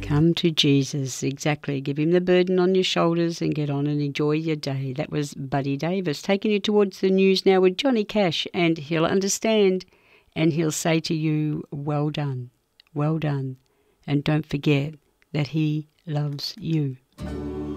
Come to Jesus, exactly. Give him the burden on your shoulders and get on and enjoy your day. That was Buddy Davis taking you towards the news now with Johnny Cash, and he'll understand and he'll say to you, well done, well done. And don't forget that he loves you.